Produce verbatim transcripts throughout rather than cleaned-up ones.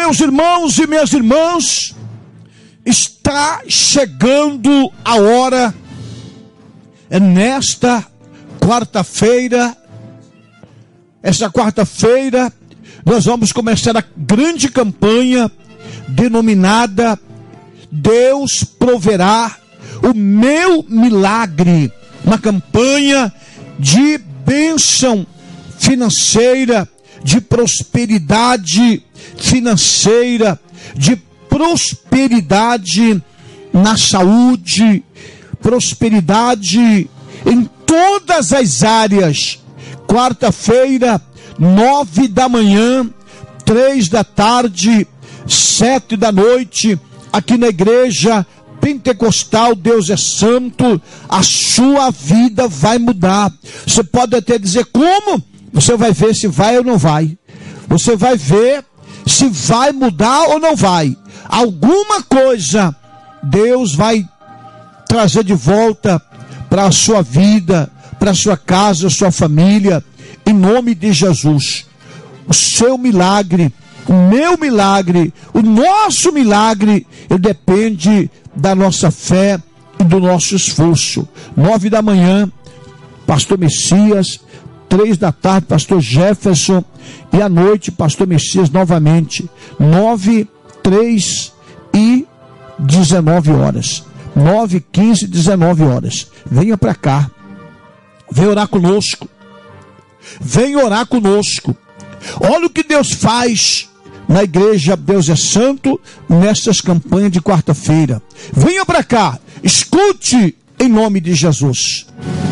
Meus irmãos e minhas irmãs, está chegando a hora, é nesta quarta-feira, esta quarta-feira, nós vamos começar a grande campanha denominada Deus Proverá o Meu Milagre, uma campanha de bênção financeira, de prosperidade financeira, de prosperidade na saúde, prosperidade em todas as áreas. Quarta-feira, nove da manhã, três da tarde, sete da noite, aqui na igreja Pentecostal Deus é Santo. A sua vida vai mudar. Você pode até dizer como? Você vai ver se vai ou não vai. Você vai ver se vai mudar ou não vai. Alguma coisa Deus vai trazer de volta para a sua vida, para a sua casa, a sua família, em nome de Jesus. O seu milagre, o meu milagre, o nosso milagre, ele depende da nossa fé e do nosso esforço. Nove da manhã, pastor Messias. Três da tarde, pastor Jefferson. E à noite, pastor Messias novamente. Nove, três e dezenove horas. Nove, quinze, dezenove horas. Venha para cá. Venha orar conosco. Venha orar conosco. Olha o que Deus faz na igreja Deus é Santo, nessas campanhas de quarta-feira. Venha para cá, escute em nome de Jesus.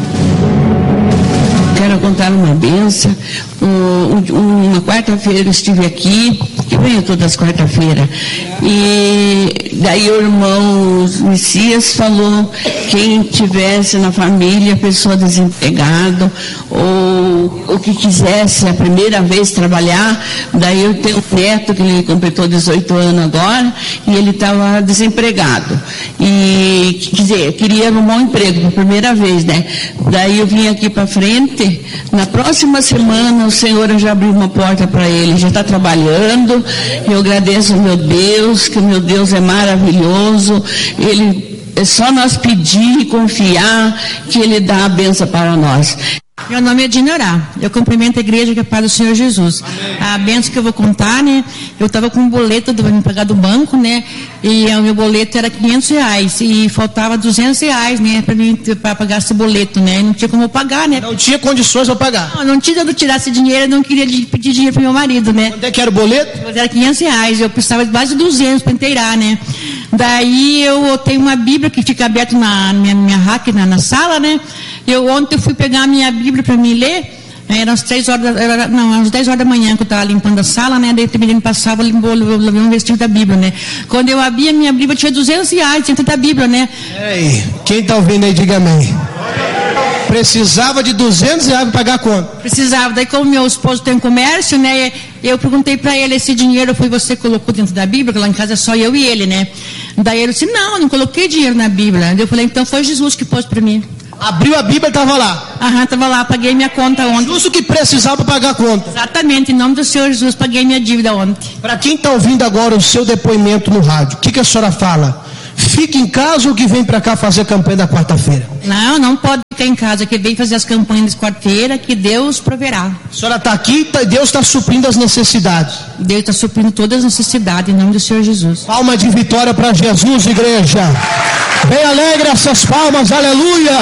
Quero contar uma bênção. Um, uma quarta-feira eu estive aqui, que venho todas as quarta-feiras, e daí o irmão Messias falou: quem tivesse na família pessoa desempregada, ou o que quisesse a primeira vez trabalhar. Daí eu tenho um neto que ele completou dezoito anos agora, e ele estava desempregado, e quer dizer, queria arrumar um emprego pela primeira vez, né? Daí eu vim aqui para frente. Na próxima semana o Senhor já abriu uma porta para ele, já está trabalhando. Eu agradeço ao meu Deus, que o meu Deus é maravilhoso. Ele, é só nós pedir e confiar que Ele dá a bênção para nós. Meu nome é Dinará, eu cumprimento a igreja que é para o Senhor Jesus. Amém. A bênção que eu vou contar, né? Eu estava com um boleto para me pagar do banco, né? E o meu boleto era quinhentos reais e faltava duzentos reais, né? Para mim, para pagar esse boleto, né? E não tinha como eu pagar, né? Não tinha condições para pagar? Não, não tinha de eu tirar esse dinheiro, eu não queria pedir dinheiro para meu marido, né? Quanto é que era o boleto? Era quinhentos reais, eu precisava de quase duzentos para inteirar, né? Daí eu tenho uma Bíblia que fica aberta na minha, minha rack, na, na sala, né? Eu ontem eu fui pegar a minha Bíblia para me ler, eram as três horas, era, não, às dez horas da manhã que eu estava limpando a sala, né? Daí me passava, eu lavei um vestígio da Bíblia, né? Quando eu abri a minha Bíblia, tinha duzentos reais dentro da Bíblia, né? Ei, quem está ouvindo aí, diga amém. Precisava de duzentos reais para pagar a conta. Precisava. Daí, como meu esposo tem um comércio, né? Eu perguntei para ele, esse dinheiro foi você que colocou dentro da Bíblia? Porque lá em casa é só eu e ele, né? Daí ele disse, não, não coloquei dinheiro na Bíblia. Daí eu falei, então foi Jesus que pôs para mim. Abriu a Bíblia e estava lá. Aham, estava lá, paguei minha conta ontem. Justo que precisava para pagar a conta. Exatamente, em nome do Senhor Jesus, paguei minha dívida ontem. Para quem está ouvindo agora o seu depoimento no rádio, o que, que a senhora fala? Fica em casa ou que vem para cá fazer a campanha da quarta-feira? Não, não pode ficar em casa, que vem fazer as campanhas de quarta-feira, que Deus proverá. A senhora está aqui e Deus está suprindo as necessidades. Deus está suprindo todas as necessidades, em nome do Senhor Jesus. Palma de vitória para Jesus, igreja. Bem alegre essas palmas, aleluia.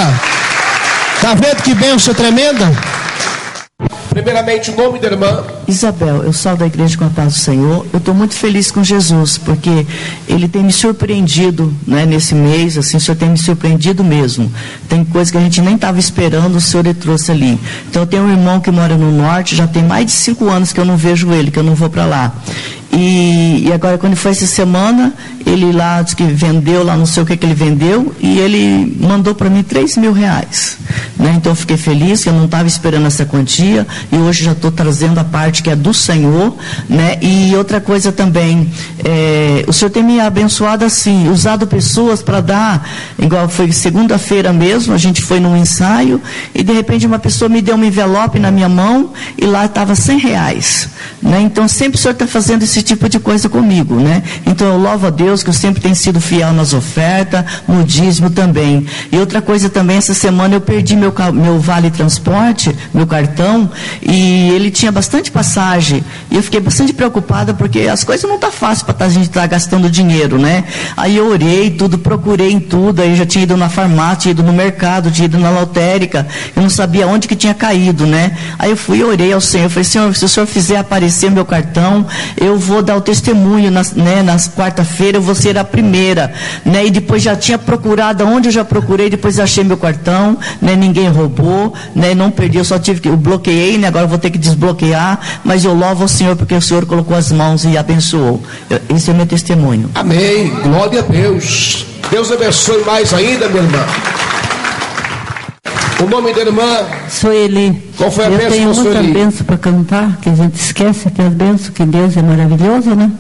Está vendo que bênção tremenda? Primeiramente, o nome da irmã. Isabel, eu sou da Igreja com a Paz do Senhor. Eu estou muito feliz com Jesus, porque Ele tem me surpreendido, né, nesse mês, assim, o Senhor tem me surpreendido mesmo. Tem coisa que a gente nem estava esperando, o Senhor Ele trouxe ali. Então, eu tenho um irmão que mora no norte, já tem mais de cinco anos que eu não vejo ele, que eu não vou para lá. E, e agora, quando foi essa semana, ele lá disse que vendeu, lá não sei o que que ele vendeu, e ele mandou para mim três mil reais. Né? Então eu fiquei feliz, que eu não estava esperando essa quantia, e hoje já estou trazendo a parte que é do Senhor. Né? E outra coisa também, é, o Senhor tem me abençoado assim, usado pessoas para dar, igual foi segunda-feira mesmo, a gente foi num ensaio, e de repente uma pessoa me deu um envelope na minha mão, e lá estava cem reais. Né? Então sempre o Senhor está fazendo esse tipo de coisa comigo. Né? Então eu louvo a Deus que eu sempre tenho sido fiel nas ofertas, no dízimo também. E outra coisa também, essa semana eu perdi meu, meu vale transporte, meu cartão, e ele tinha bastante passagem, e eu fiquei bastante preocupada, porque as coisas não estão tá fáceis para a gente estar tá gastando dinheiro, né? Aí eu orei tudo, procurei em tudo, aí eu já tinha ido na farmácia, tinha ido no mercado, tinha ido na lotérica, eu não sabia onde que tinha caído, né? Aí eu fui e orei ao Senhor, eu falei, Senhor, se o Senhor fizer aparecer meu cartão, eu vou dar o testemunho, nas, né, nas quarta-feira, eu vou ser a primeira, né? E depois já tinha procurado, onde eu já procurei, depois achei meu cartão, né? Ninguém roubou, né? Não perdi, eu só tive que, eu bloqueei, né? Agora eu vou ter que desbloquear, mas eu louvo ao Senhor, porque o Senhor colocou as mãos e abençoou. Esse é o meu testemunho. Amém, glória a Deus. Deus abençoe mais ainda, minha irmã. O nome da irmã? Sueli. Qual foi a eu bênção, tenho muita Sueli? bênção para cantar, que a gente esquece que as bênçãos, que Deus é maravilhoso, né?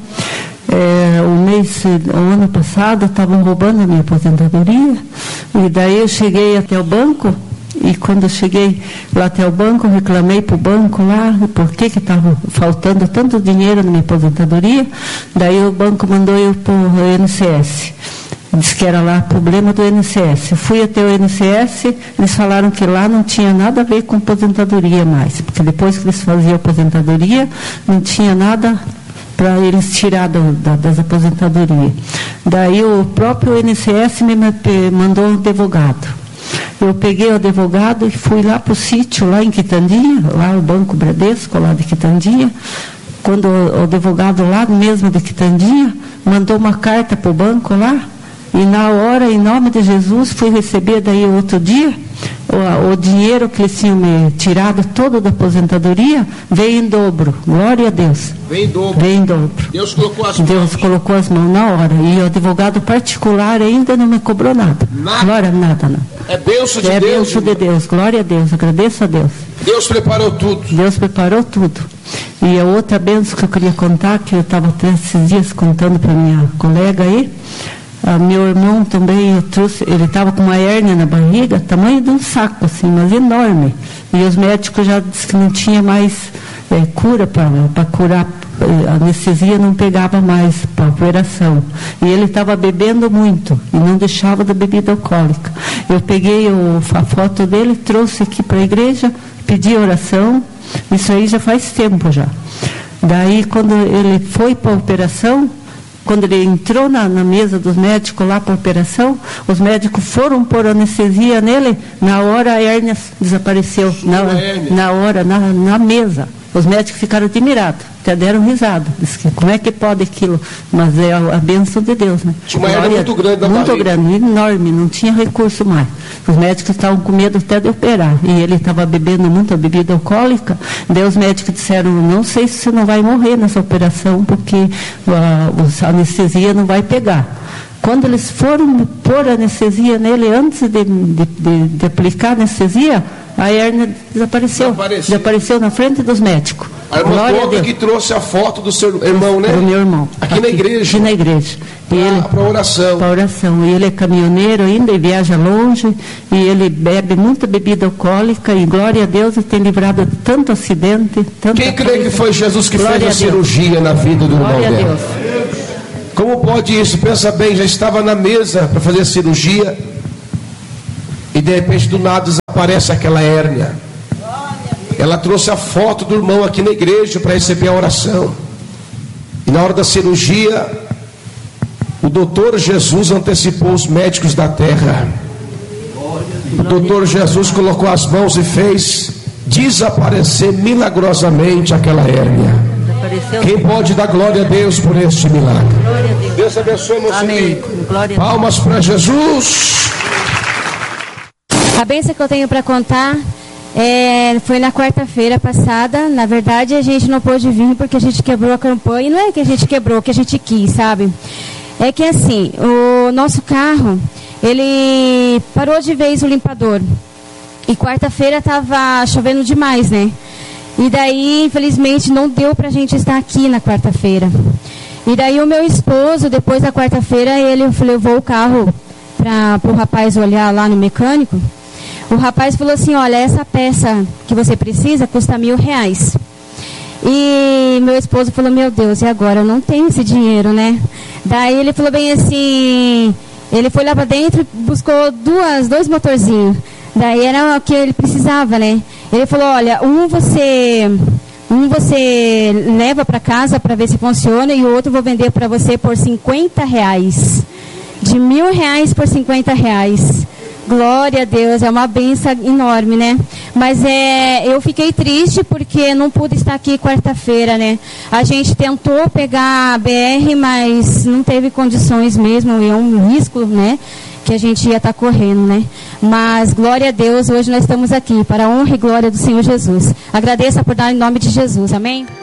É, o mês, o ano passado, estavam roubando a minha aposentadoria, e daí eu cheguei até o banco, e quando eu cheguei lá até o banco, eu reclamei para o banco lá, por que que estava faltando tanto dinheiro na minha aposentadoria. Daí o banco mandou eu para o I N S S. Diz que era lá problema do I N S S. Eu fui até o I N S S, eles falaram que lá não tinha nada a ver com aposentadoria mais, porque depois que eles faziam aposentadoria, não tinha nada para eles tirar do, da, das aposentadorias. Daí o próprio I N S S me mandou um advogado. Eu peguei o advogado e fui lá para o sítio, lá em Quitandinha, lá o Banco Bradesco, lá de Quitandinha. Quando o, o advogado lá mesmo de Quitandinha mandou uma carta para o banco lá, e na hora, em nome de Jesus, fui receber daí outro dia, o, o dinheiro que eles tinham me tirado todo da aposentadoria, veio em dobro. Glória a Deus. Veio em dobro. Veio em dobro. Deus colocou as mãos. Deus colocou as mãos na hora. E o advogado particular ainda não me cobrou nada. Nada. Glória, nada, não. É bênção de é Deus. É bênção de Deus. Glória a Deus. Agradeço a Deus. Deus preparou tudo. Deus preparou tudo. E a outra bênção que eu queria contar, que eu estava até esses dias contando para minha colega aí, a meu irmão também, eu trouxe, ele estava com uma hérnia na barriga, tamanho de um saco, assim, mas enorme. E os médicos já disseram que não tinha mais é, cura para curar, a anestesia não pegava mais para operação. E ele estava bebendo muito e não deixava da bebida alcoólica. Eu peguei o, a foto dele, trouxe aqui para a igreja, pedi oração, isso aí já faz tempo já. Daí, quando ele foi para a operação, quando ele entrou na, na mesa dos médicos lá para a operação, os médicos foram pôr anestesia nele, na hora a hérnia desapareceu, na, na hora, na, na mesa. Os médicos ficaram admirados, até deram risada. Disse que como é que pode aquilo? Mas é a, a bênção de Deus, né? Tinha uma hérnia muito grande na Muito barriga. grande, enorme, não tinha recurso mais. Os médicos estavam com medo até de operar. E ele estava bebendo muita bebida alcoólica. Daí os médicos disseram, não sei se você não vai morrer nessa operação, porque uh, a anestesia não vai pegar. Quando eles foram pôr anestesia nele, antes de, de, de, de aplicar a anestesia, a hérnia desapareceu. Desapareceu. Desapareceu na frente dos médicos. A irmã Toca que trouxe a foto do seu irmão, né? Do meu irmão. Aqui, aqui na igreja. Aqui na igreja. Para oração. Para oração. E ele é caminhoneiro ainda e viaja longe. E ele bebe muita bebida alcoólica. E glória a Deus, ele tem livrado de tanto acidente. Quem crê coisa. que foi Jesus que glória fez a, a cirurgia na vida do glória irmão dela? A Deus. Como pode isso? Pensa bem, já estava na mesa para fazer a cirurgia e de repente do nada desaparece aquela hérnia. Ela trouxe a foto do irmão aqui na igreja para receber a oração. E na hora da cirurgia, o doutor Jesus antecipou os médicos da terra. O doutor Jesus colocou as mãos e fez desaparecer milagrosamente aquela hérnia. Quem pode dar glória a Deus por este milagre? Deus. Deus abençoe, meu filho. Palmas para Jesus. A bênção que eu tenho para contar é, foi na quarta-feira passada. Na verdade, a gente não pôde vir porque a gente quebrou a campanha. E não é que a gente quebrou, que a gente quis, sabe? É que assim, o nosso carro, ele parou de vez o limpador. E quarta-feira estava chovendo demais, né? E daí, infelizmente, não deu pra gente estar aqui na quarta-feira. E daí o meu esposo, depois da quarta-feira, ele levou o carro para o rapaz olhar lá no mecânico. O rapaz falou assim, olha, essa peça que você precisa custa mil reais. E meu esposo falou, meu Deus, e agora? Eu não tenho esse dinheiro, né? Daí ele falou bem assim, ele foi lá para dentro e buscou duas, dois motorzinhos. Daí era o que ele precisava, né? Ele falou, olha, um você, um você leva para casa para ver se funciona e o outro vou vender para você por cinquenta reais. De mil reais por cinquenta reais. Glória a Deus, é uma bênção enorme, né? Mas é, eu fiquei triste porque não pude estar aqui quarta-feira, né? A gente tentou pegar a B R, mas não teve condições mesmo, é um risco, né? Que a gente ia estar correndo, né? Mas, glória a Deus, hoje nós estamos aqui para a honra e glória do Senhor Jesus. Agradeça por dar em nome de Jesus, amém?